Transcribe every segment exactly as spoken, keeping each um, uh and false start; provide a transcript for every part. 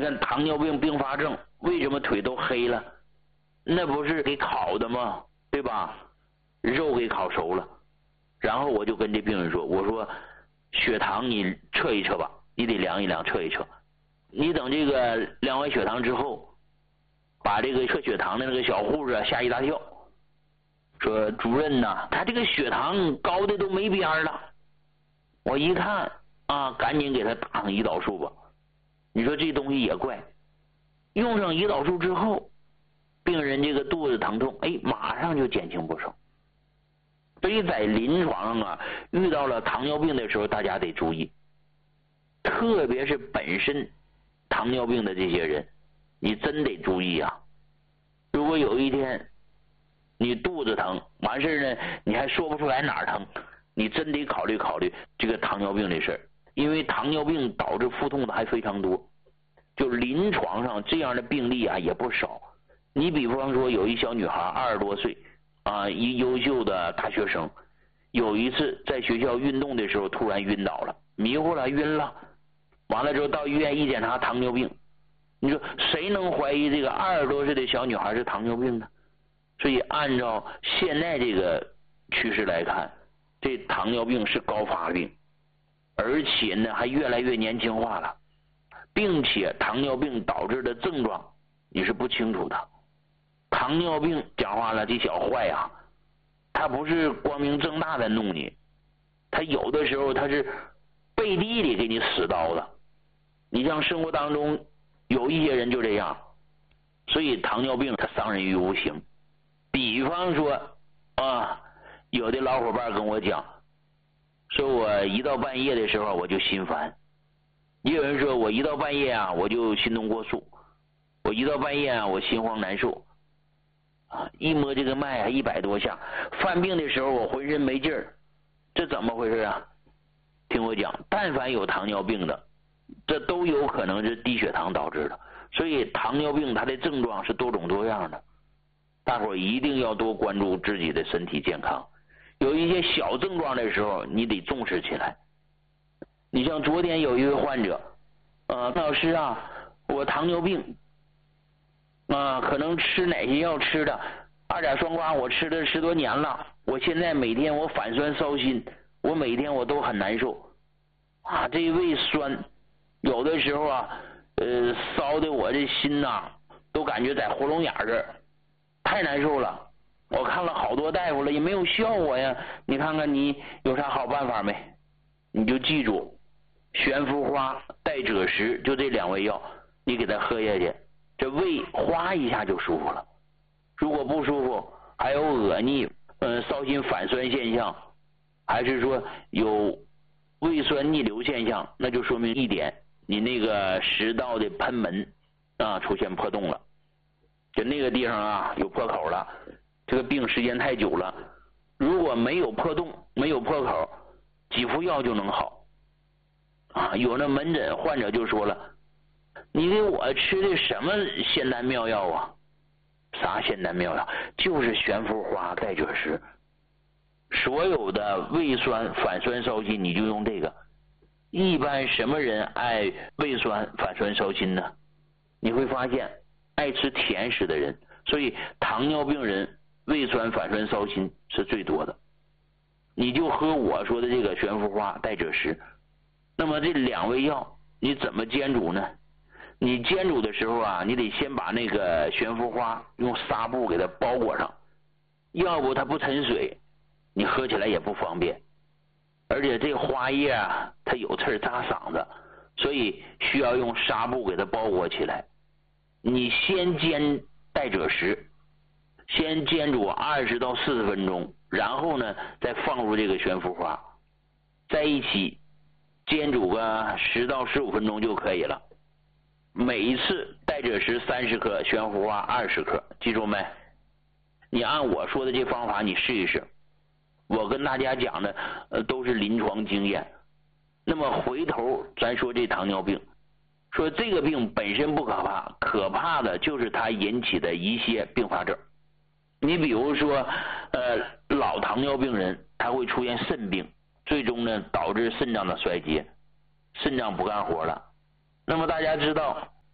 看糖尿病并发症为什么腿都黑了？那不是给烤的吗？对吧？肉给烤熟了。然后我就跟这病人说，我说血糖你测一测吧，你得量一量，测一测。你等这个量完血糖之后，把这个测血糖的那个小护士吓一大跳，说主任呐，他这个血糖高的都没边了。我一看啊，赶紧给他打上胰岛素吧。你说这东西也怪，用上胰岛素之后，病人这个肚子疼痛，哎，马上就减轻不少。所以在临床上啊，遇到了糖尿病的时候，大家得注意，特别是本身糖尿病的这些人，你真得注意啊。如果有一天你肚子疼，完事呢，你还说不出来哪儿疼，你真得考虑考虑这个糖尿病这事儿，因为糖尿病导致腹痛的还非常多，就临床上这样的病例啊也不少。你比方说有一小女孩二十多岁啊，一优秀的大学生，有一次在学校运动的时候突然晕倒了，迷糊了，晕了，完了之后到医院一检查糖尿病。你说谁能怀疑这个二十多岁的小女孩是糖尿病呢？所以按照现在这个趋势来看，这糖尿病是高发病，而且呢还越来越年轻化了，并且糖尿病导致的症状你是不清楚的。糖尿病讲话了，这小坏啊，他不是光明正大的弄你，他有的时候他是背地里给你使刀的。你像生活当中有一些人就这样，所以糖尿病它伤人于无形。比方说啊，有的老伙伴跟我讲，说我一到半夜的时候我就心烦，也有人说我一到半夜啊我就心动过速，我一到半夜啊我心慌难受啊，一摸这个脉啊一百多下，犯病的时候我浑身没劲儿，这怎么回事啊？听我讲，但凡有糖尿病的，这都有可能是低血糖导致的。所以糖尿病它的症状是多种多样的，大伙儿一定要多关注自己的身体健康。有一些小症状的时候你得重视起来。你像昨天有一位患者呃，老师啊，我糖尿病啊，可能吃哪些药吃的二甲双胍我吃了十多年了，我现在每天我反酸烧心，我每天我都很难受啊，这胃酸有的时候啊呃，烧的我这心呐、啊、都感觉在喉咙眼这儿，太难受了。我看了好多大夫了也没有效果呀，你看看你有啥好办法没？你就记住悬浮花、代赭石，就这两味药你给它喝下去，这胃哗一下就舒服了。如果不舒服还有恶逆呃，烧心反酸现象，还是说有胃酸逆流现象，那就说明一点，你那个食道的贲门啊出现破洞了，就那个地方啊有破口了，这个病时间太久了。如果没有破洞没有破口，几副药就能好啊。有那门诊患者就说了，你给我吃的什么仙丹妙药啊？啥仙丹妙药？就是悬浮花、代赭石，所有的胃酸反酸烧心你就用这个。一般什么人爱胃酸反酸烧心呢？你会发现爱吃甜食的人，所以糖尿病人胃酸反酸烧心是最多的。你就喝我说的这个悬浮花、代赭石。那么这两味药你怎么煎煮呢？你煎煮的时候啊，你得先把那个悬浮花用纱布给它包裹上，要不它不沉水，你喝起来也不方便。而且这花叶啊它有刺扎嗓子，所以需要用纱布给它包裹起来。你先煎代赭石，先煎煮二十到四十分钟，然后呢再放入这个悬浮花，在一起煎煮个十到十五分钟就可以了。每一次代赭石三十克，悬浮花二十克，记住没？你按我说的这方法你试一试。我跟大家讲的呃都是临床经验。那么回头咱说这糖尿病，说这个病本身不可怕，可怕的就是它引起的一些并发症。你比如说呃老糖尿病人他会出现肾病，最终呢导致肾脏的衰竭，肾脏不干活了。那么大家知道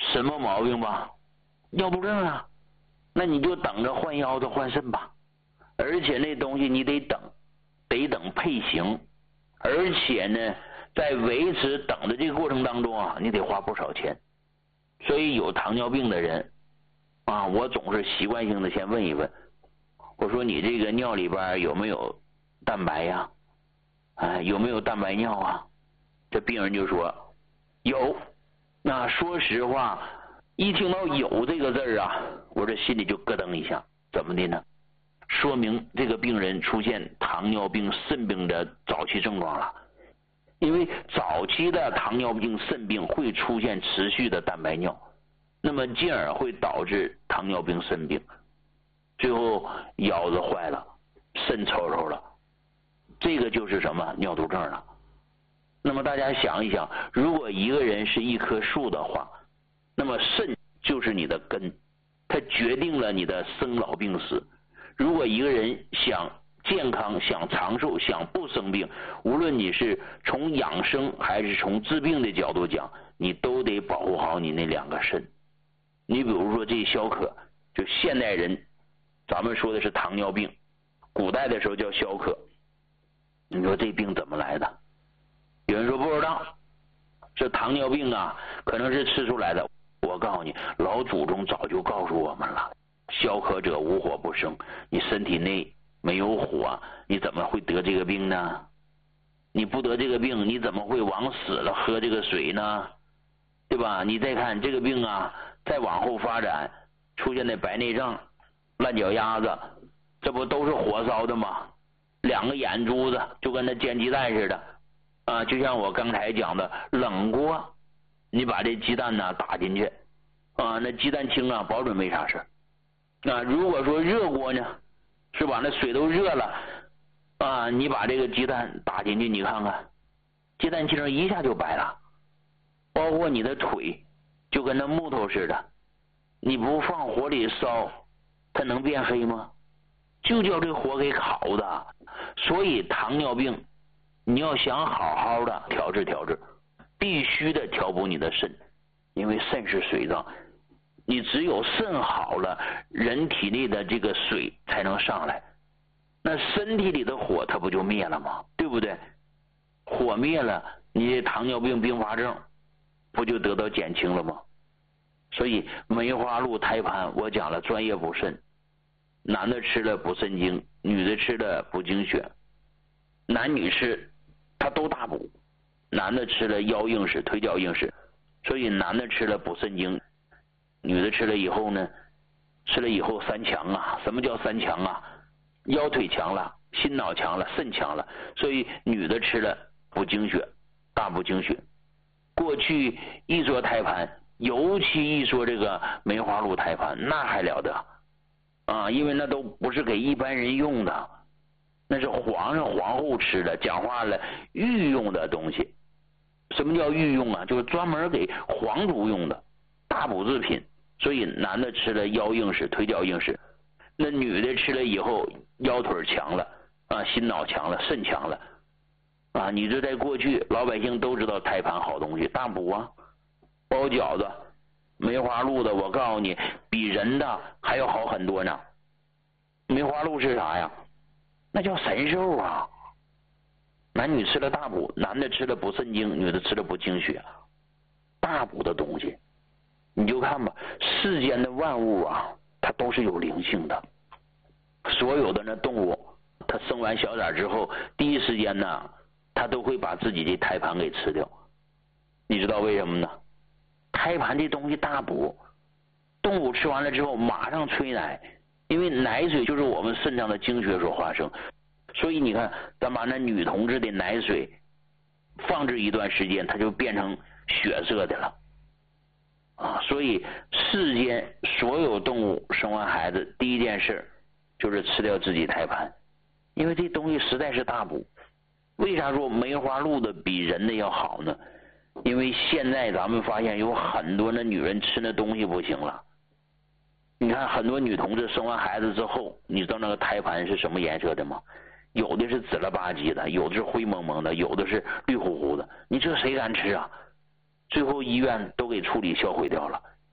什么毛病吧？尿毒症啊，那你就等着换腰子换肾吧。而且那东西你得等，得等配型，而且呢，在维持等的这个过程当中啊，你得花不少钱。所以有糖尿病的人啊，我总是习惯性的先问一问，我说你这个尿里边有没有蛋白呀？哎，有没有蛋白尿啊？这病人就说有。那说实话，一听到有这个字儿啊，我这心里就咯噔一下。怎么的呢？说明这个病人出现糖尿病肾病的早期症状了。因为早期的糖尿病肾病会出现持续的蛋白尿，那么进而会导致糖尿病肾病，最后腰子坏了，肾抽抽了，这个就是什么尿毒症了。那么大家想一想，如果一个人是一棵树的话，那么肾就是你的根，它决定了你的生老病死。如果一个人想健康、想长寿、想不生病，无论你是从养生还是从治病的角度讲，你都得保护好你那两个肾。你比如说这小可，就现代人咱们说的是糖尿病，古代的时候叫小可。你说这病怎么来的？有人说不知道，这糖尿病啊可能是吃出来的。我告诉你，老祖宗早就告诉我们了，消渴者无火不生。你身体内没有火，你怎么会得这个病呢？你不得这个病，你怎么会往死了喝这个水呢？对吧？你再看这个病啊，再往后发展，出现的白内障、烂脚丫子，这不都是火烧的吗？两个眼珠子就跟那煎鸡蛋似的啊！就像我刚才讲的，冷锅你把这鸡蛋呢打进去啊，那鸡蛋清啊，保准没啥事啊。如果说热锅呢，是吧？那水都热了啊，你把这个鸡蛋打进去，你看看，鸡蛋清一下就白了。包括你的腿，就跟那木头似的，你不放火里烧，它能变黑吗？就叫这火给烤的。所以糖尿病，你要想好好的调治调治，必须的调补你的肾，因为肾是水脏，你只有肾好了，人体内的这个水才能上来，那身体里的火它不就灭了吗？对不对？火灭了，你糖尿病并发症不就得到减轻了吗？所以梅花鹿胎盘我讲了，专业补肾，男的吃了补肾精，女的吃了补精血，男女吃它都大补，男的吃了腰硬实、腿脚硬实，所以男的吃了补肾精，女的吃了以后呢，吃了以后三强啊。什么叫三强啊？腰腿强了，心脑强了，肾强了，所以女的吃了补精血，大补精血。过去一说胎盘，尤其一说这个梅花鹿胎盘，那还了得啊！因为那都不是给一般人用的，那是皇上皇后吃的，讲话了御用的东西。什么叫御用啊？就是专门给皇族用的大补制品。所以男的吃了腰硬实、腿脚硬实，那女的吃了以后腰腿强了啊，心脑强了，肾强了啊。你这在过去老百姓都知道胎盘好东西，大补啊。包饺子梅花鹿的，我告诉你比人的还要好很多呢。梅花鹿是啥呀？那叫神兽啊。男女吃了大补，男的吃了补肾精，女的吃了补精血，大补的东西。你就看吧，世间的万物啊，它都是有灵性的。所有的那动物，它生完小崽之后，第一时间呢，它都会把自己的胎盘给吃掉。你知道为什么呢？胎盘这东西大补，动物吃完了之后马上催奶，因为奶水就是我们肾脏的精血所化生。所以你看，咱把那女同志的奶水放置一段时间，它就变成血色的了啊！所以世间所有动物生完孩子第一件事就是吃掉自己胎盘，因为这东西实在是大补。为啥说梅花鹿的比人的要好呢？因为现在咱们发现有很多的女人吃那东西不行了。你看很多女同志生完孩子之后，你知道那个胎盘是什么颜色的吗？有的是紫了吧唧的，有的是灰蒙蒙的，有的是绿乎乎的，你这谁敢吃啊？最后医院都给处理销毁掉了，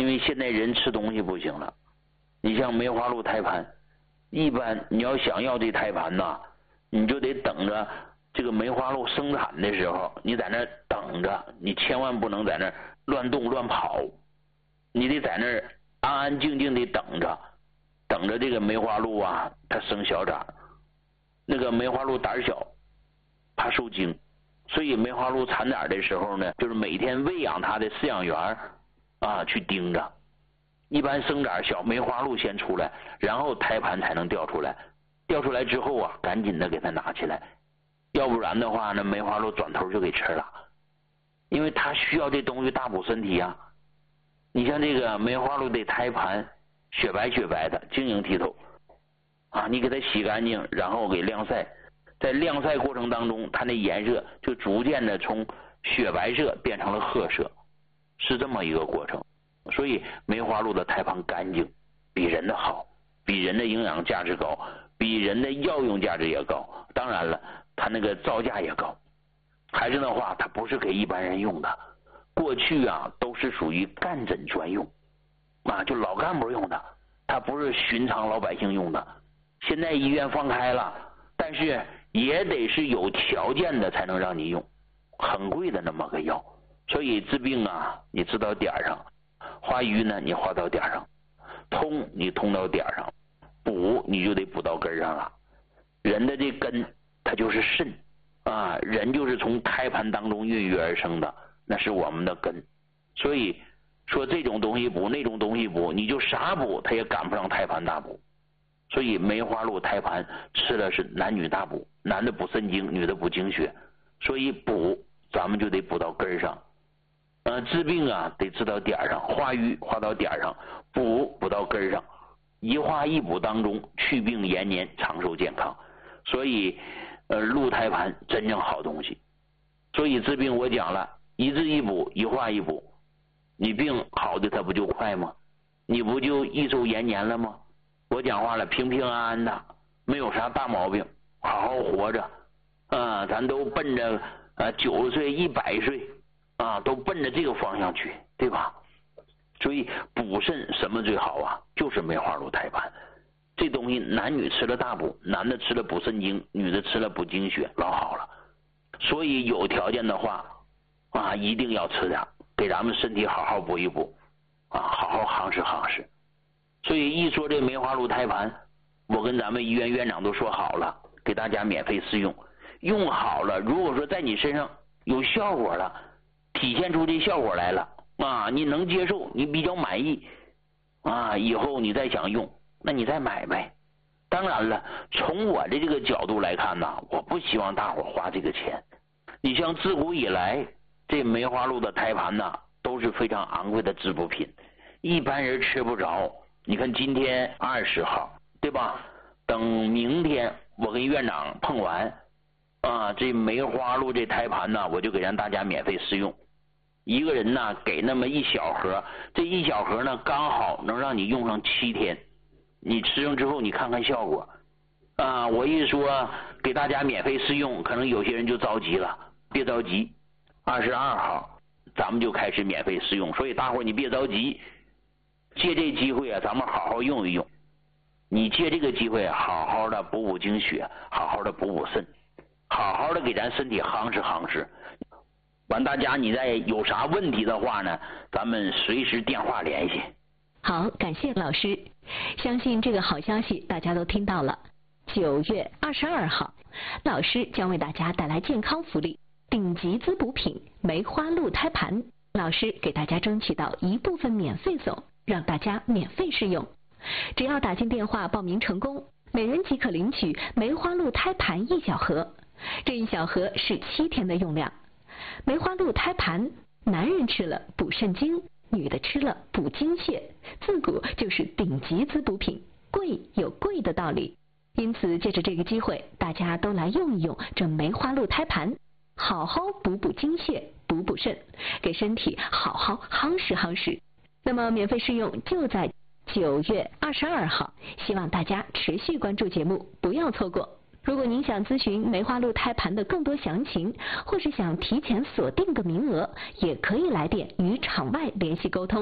为现在人吃东西不行了，你像梅花鹿胎盘，一般你要想要这胎盘呐，你就得等着这个梅花鹿生产的时候，你在那等着，你千万不能在那乱动乱跑，你得在那安安静静的等着，等着这个梅花鹿啊，它生小崽。那个梅花鹿胆小，怕受惊，所以梅花鹿产崽的时候呢，就是每天喂养它的饲养员啊去盯着。一般生崽小梅花鹿先出来，然后胎盘才能掉出来。掉出来之后啊，赶紧的给它拿起来，要不然的话呢，梅花鹿转头就给吃了，因为它需要这东西大补身体啊。你像这个梅花鹿的胎盘，雪白雪白的，晶莹剔透啊，你给它洗干净，然后给晾晒，在晾晒过程当中，它那颜色就逐渐的从雪白色变成了褐色，是这么一个过程。所以梅花鹿的胎盘干净，比人的好，比人的营养价值高，比人的药用价值也高，当然了，它那个造价也高。还是那话，它不是给一般人用的，过去啊都是属于干诊专用啊，就老干部用的，它不是寻常老百姓用的。现在医院放开了，但是也得是有条件的才能让你用，很贵的那么个药。所以治病啊，你治到点上，化瘀呢你化到点上，通你通到点上，补你就得补到根上了。人的这根它就是肾啊，人就是从胎盘当中孕育而生的，那是我们的根。所以说这种东西补，那种东西补，你就啥补它也赶不上胎盘大补。所以梅花鹿胎盘吃的是男女大补，男的补肾精，女的补精血。所以补咱们就得补到根上，呃，治病啊得治到点上，化瘀化到点上，补补到根上，一化一补当中去病延年，长寿健康。所以呃，鹿胎盘真正好东西。所以治病我讲了，一治一补，一化一补，你病好的它不就快吗？你不就益寿延年了吗？我讲话了，平平安安的，没有啥大毛病，好好活着啊！咱都奔着啊九十岁、一百岁啊，都奔着这个方向去，对吧？所以补肾什么最好啊？就是梅花鹿胎盘。这东西男女吃了大补，男的吃了补肾精，女的吃了补精血，老好了。所以有条件的话啊，一定要吃点，给咱们身体好好补一补啊，好好夯实夯实。所以一说这梅花鹿胎盘，我跟咱们医院院长都说好了，给大家免费试用。用好了，如果说在你身上有效果了，体现出这效果来了啊，你能接受，你比较满意啊，以后你再想用，那你再买呗。当然了，从我的这个角度来看呢，我不希望大伙花这个钱。你像自古以来，这梅花鹿的胎盘呢，都是非常昂贵的滋补品，一般人吃不着。你看今天二十号，对吧？等明天我跟院长碰完啊，这梅花鹿这胎盘呢，我就给让大家免费试用。一个人呢给那么一小盒，这一小盒呢刚好能让你用上七天。你吃上之后你看看效果啊！我一说给大家免费试用，可能有些人就着急了，别着急，二十二号咱们就开始免费试用，所以大伙儿你别着急。借这机会啊，咱们好好用一用。你借这个机会好好的补补精血，好好的补补肾，好好的给咱身体夯实夯实。完，大家你再有啥问题的话呢，咱们随时电话联系。 好，感谢老师。相信这个好消息大家都听到了。九月二十二号，老师将为大家带来健康福利，顶级滋补品梅花鹿胎盘，老师给大家争取到一部分免费送，让大家免费试用。只要打进电话报名成功，每人即可领取梅花鹿胎盘一小盒，这一小盒是七天的用量。梅花鹿胎盘，男人吃了补肾精，女的吃了补精血，自古就是顶级滋补品，贵有贵的道理。因此借着这个机会，大家都来用一用这梅花鹿胎盘，好好补补精血，补补肾，给身体好好夯实夯实。那么免费试用就在九月二十二号，希望大家持续关注节目，不要错过。如果您想咨询梅花鹿胎盘的更多详情，或是想提前锁定个名额，也可以来电与场外联系沟通。好。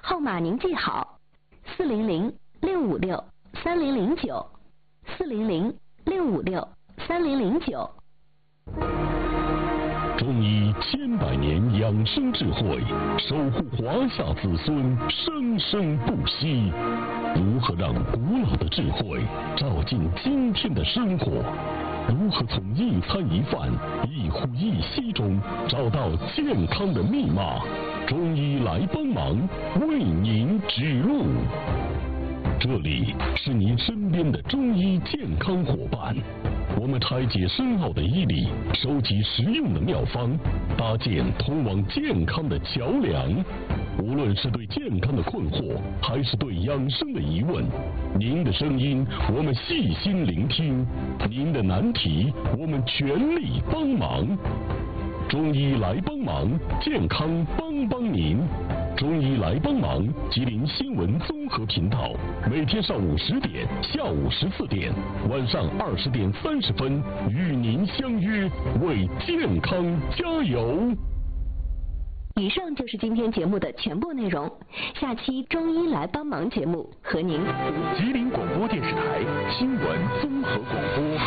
号码您记好：四零零六五六三零零九，四零零六五六三零零九。 中医千百年养生智慧，守护华夏子孙生生不息。如何让古老的智慧照进今天的生活？如何从一餐一饭、一呼一吸中找到健康的密码？中医来帮忙，为您指路。这里是您身边的中医健康伙伴，我们拆解深奥的医理，收集实用的妙方，搭建通往健康的桥梁。无论是对健康的困惑，还是对养生的疑问，您的声音我们细心聆听，您的难题我们全力帮忙。中医来帮忙，健康帮帮您。中医来帮忙，吉林新闻综合频道，每天上午十点、下午十四点、晚上二十点三十分，与您相约，为健康加油。 以上就是今天节目的全部内容。下期中医来帮忙节目和您。 吉林广播电视台新闻综合广播。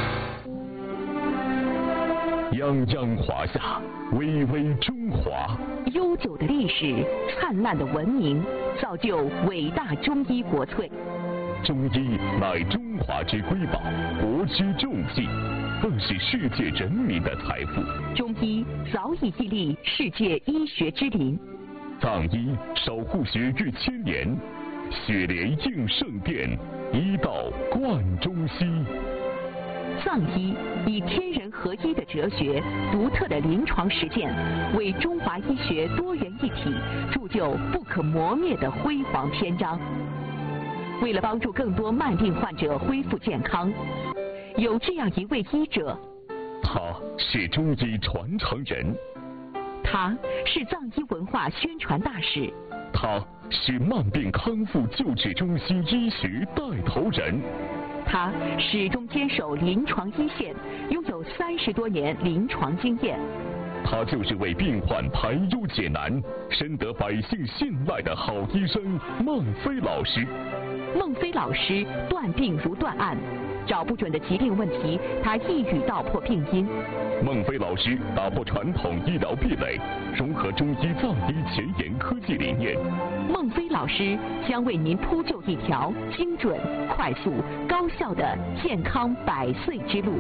泱泱华夏，巍巍中华。 悠久的历史，灿烂的文明，造就伟大中医国粹。 中医乃中华之瑰宝，国之重器，更是世界人民的财富。 中医早已屹立世界医学之林。 藏医守护学逾千年，血莲应圣殿，医道贯中西。 藏医以天人合一的哲学、独特的临床实践，为中华医学多元一体铸就不可磨灭的辉煌篇章。为了帮助更多慢病患者恢复健康，有这样一位医者， 他是中医传承人， 他是藏医文化宣传大使， 他是慢病康复救治中心医学带头人。 他始终坚守临床一线，拥有三十多年临床经验。 他就是为病患排忧解难、深得百姓信赖的好医生孟非老师。 孟非老师断病如断案，找不准的疾病问题，他一语道破病因。 孟非老师打破传统医疗壁垒，融合中医藏医前沿科技理念。 孟非老师将为您铺就一条精准、快速、高效的健康百岁之路。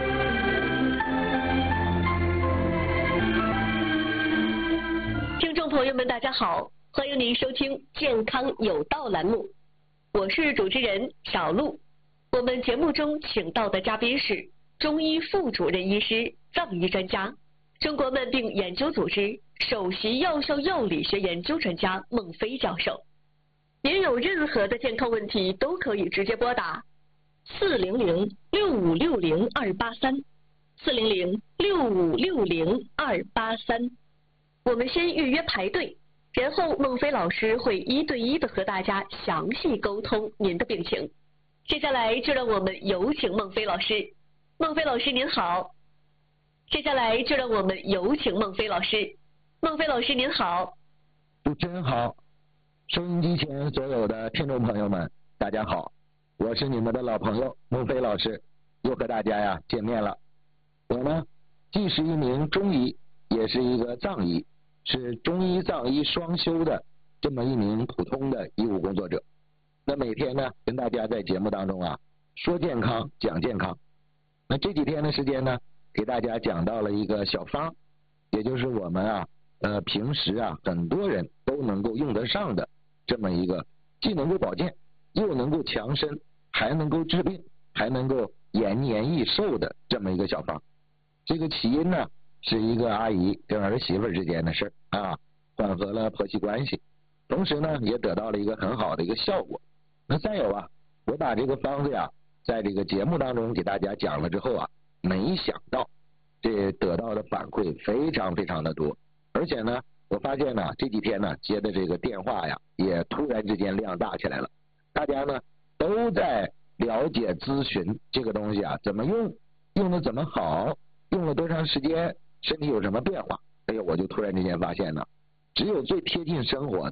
听众朋友们，大家好，欢迎您收听《健康有道》栏目，我是主持人小璐。我们节目中请到的嘉宾是中医副主任医师、藏医专家、中国慢病研究组织首席药效药理学研究专家孟非教授。您有任何的健康问题都可以直接拨打四零零六五六零二八三，四零零六五六零二八三。我们先预约排队，然后孟非老师会一对一的和大家详细沟通您的病情。接下来就让我们有请孟非老师。孟非老师您好。接下来就让我们有请孟非老师。孟非老师您好。 主持人好，收音机前所有的听众朋友们大家好，我是你们的老朋友孟非老师，又和大家呀见面了。我呢既是一名中医，也是一个藏医，是中医藏医双修的这么一名普通的医务工作者。那每天呢跟大家在节目当中啊说健康讲健康。那这几天的时间呢给大家讲到了一个小方，也就是我们啊呃平时啊很多人都能够用得上的这么一个既能够保健又能够强身还能够治病还能够延年益寿的这么一个小方。这个起因呢是一个阿姨跟儿媳妇之间的事啊，缓和了婆媳关系，同时呢也得到了一个很好的一个效果。那再有啊，我把这个方子呀在这个节目当中给大家讲了之后啊，没想到这得到的反馈非常非常的多，而且呢我发现呢这几天呢接的这个电话呀也突然之间量大起来了，大家呢都在了解咨询这个东西啊怎么用，用的怎么好，用了多长时间，身体有什么变化。哎呦，我就突然之间发现呢，只有最贴近生活的